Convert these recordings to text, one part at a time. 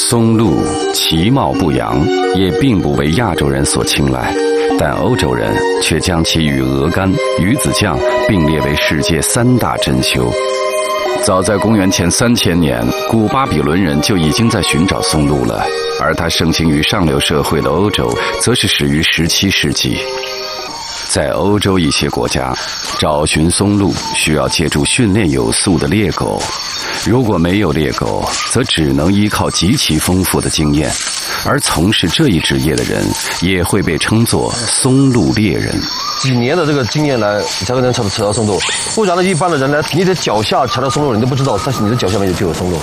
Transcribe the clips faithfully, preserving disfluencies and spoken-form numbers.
松露其貌不扬，也并不为亚洲人所青睐，但欧洲人却将其与鹅肝、鱼子酱并列为世界三大珍馐。早在公元前三千年，古巴比伦人就已经在寻找松露了，而它盛行于上流社会的欧洲，则是始于十七世纪。在欧洲一些国家，找寻松露需要借助训练有素的猎狗，如果没有猎狗，则只能依靠极其丰富的经验，而从事这一职业的人也会被称作松露猎人。 几年的这个经验来，你才能吃吃到松露。不然呢，一般的人呢，你的脚下踩到松露，你都不知道，但是你的脚下面就有松露。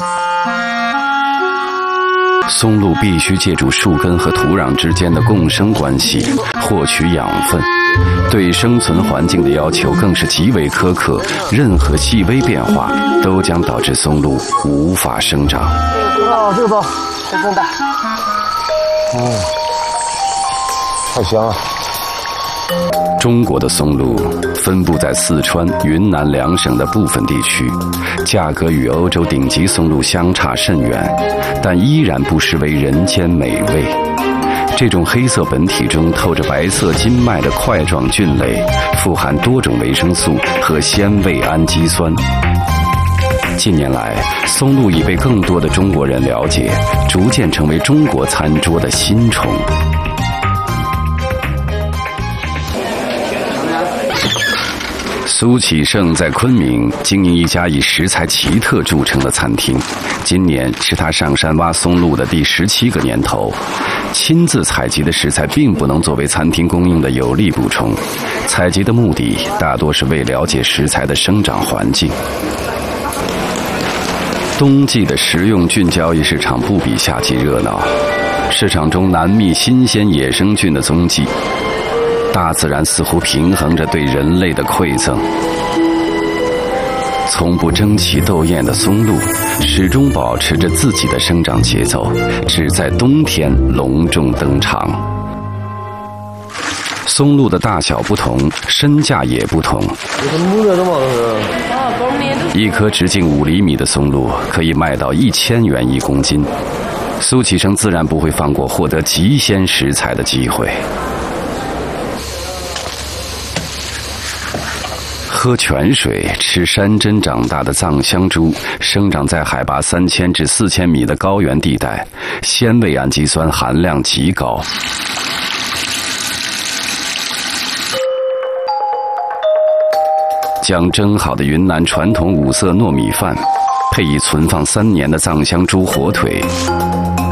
松露必须借助树根和土壤之间的共生关系获取养分，对生存环境的要求更是极为苛刻，任何细微变化都将导致松露无法生长。 啊，这个包这更大，嗯，太香了。 中国的松露分布在四川、云南两省的部分地区，价格与欧洲顶级松露相差甚远，但依然不失为人间美味。这种黑色本体中透着白色筋脉的块状菌类，富含多种维生素和鲜味氨基酸。近年来，松露已被更多的中国人了解，逐渐成为中国餐桌的新宠。苏启盛在昆明经营一家以食材奇特著称的餐厅，今年是他上山挖松露的第十七个年头。亲自采集的食材并不能作为餐厅供应的有力补充，采集的目的大多是为了解食材的生长环境。冬季的食用菌交易市场不比夏季热闹，市场中难觅新鲜野生菌的踪迹。大自然似乎平衡着对人类的馈赠。从不争奇斗艳的松露，始终保持着自己的生长节奏，只在冬天隆重登场。松露的大小不同，身价也不同。一颗直径五厘米的松露可以卖到一千元一公斤。苏启盛自然不会放过获得极鲜食材的机会。喝泉水、吃山珍长大的藏香猪，生长在海拔三千至四千米的高原地带，鲜味氨基酸含量极高。将蒸好的云南传统五色糯米饭，配以存放三年的藏香猪火腿，